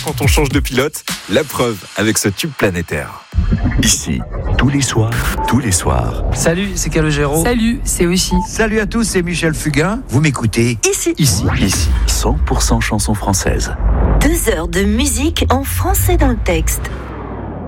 quand on change de pilote. La preuve avec ce tube planétaire. Ici, tous les soirs. Salut, c'est Calogero. Salut, c'est Oishi. Salut à tous, c'est Michel Fugain. Vous m'écoutez Ici, 100% chansons françaises. 2 heures de musique en français dans le texte.